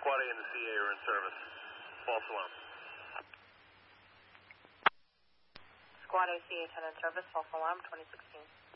Squad A and the CA are in service. False alarm. Squad A, CA 10 in service. False alarm, 2016.